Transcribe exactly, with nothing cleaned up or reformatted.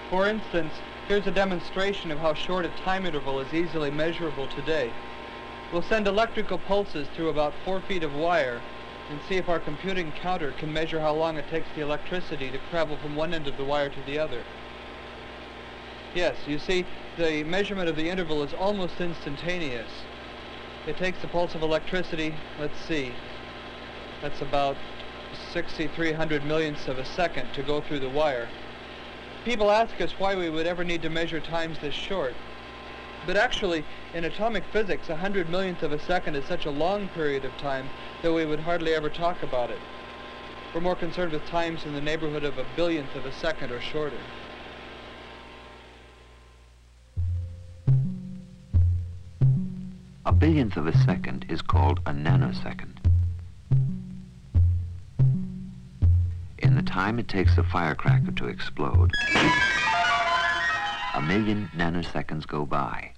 For instance, here's a demonstration of how short a time interval is easily measurable today. We'll send electrical pulses through about four feet of wire and see if our computing counter can measure how long it takes the electricity to travel from one end of the wire to the other. Yes, you see, the measurement of the interval is almost instantaneous. It takes the pulse of electricity, let's see, that's about sixty-three hundred millionths of a second to go through the wire. People ask us why we would ever need to measure times this short. But actually, in atomic physics, a hundred millionth of a second is such a long period of time that we would hardly ever talk about it. We're more concerned with times in the neighborhood of a billionth of a second or shorter. A billionth of a second is called a nanosecond. In the time it takes a firecracker to explode, a million nanoseconds go by.